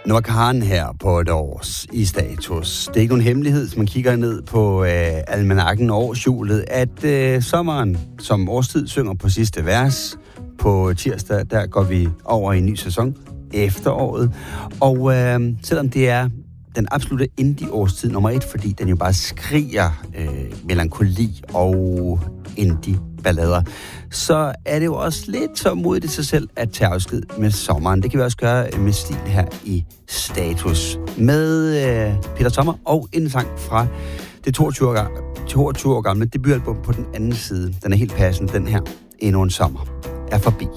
Noah Kahan her på et års i status. Det er ikke nogen hemmelighed, hvis man kigger ned på almanakken årshjulet, at sommeren som årstid synger på sidste vers. På tirsdag, der går vi over i en ny sæson, efteråret. Og selvom det er den absolutte indie-årstid nummer 1, fordi den jo bare skriger melankoli og indie-ballader, så er det jo også lidt så modigt i sig selv at tage afsked med sommeren. Det kan vi også gøre med stil her i status. Med Peter Sommer og en sang fra det 22 år gamle debutalbum på den anden side. Den er helt passende, den her. Endnu en sommer er forbi.